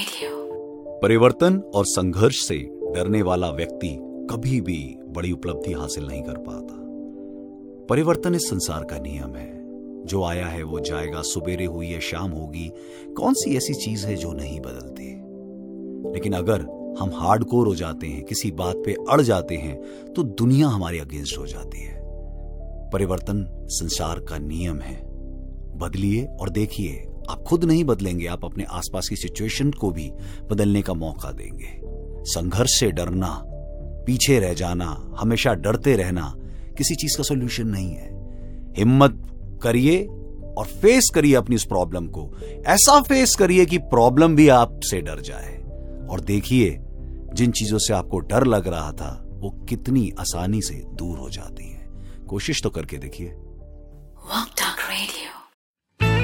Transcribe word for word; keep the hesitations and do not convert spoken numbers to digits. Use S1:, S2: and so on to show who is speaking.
S1: Radio.
S2: परिवर्तन और संघर्ष से डरने वाला व्यक्ति कभी भी बड़ी उपलब्धि हासिल नहीं कर पाता। परिवर्तन इस संसार का नियम है। जो आया है वो जाएगा, सुबेरे हुई है शाम होगी। कौन सी ऐसी चीज है जो नहीं बदलती? लेकिन अगर हम हार्डकोर हो जाते हैं, किसी बात पे अड़ जाते हैं, तो दुनिया हमारे अगेंस्ट हो जाती है। परिवर्तन संसार का नियम है। बदलिए और देखिए, आप खुद नहीं बदलेंगे, आप अपने आसपास की सिचुएशन को भी बदलने का मौका देंगे। संघर्ष से डरना, पीछे रह जाना, हमेशा डरते रहना किसी चीज का सॉल्यूशन नहीं है। हिम्मत करिए और फेस करिए अपनी इस प्रॉब्लम को। ऐसा फेस करिए कि प्रॉब्लम भी आपसे डर जाए, और देखिए जिन चीजों से आपको डर लग रहा था वो कितनी आसानी से दूर हो जाती हैं। कोशिश तो करके देखिए।
S1: Walk talk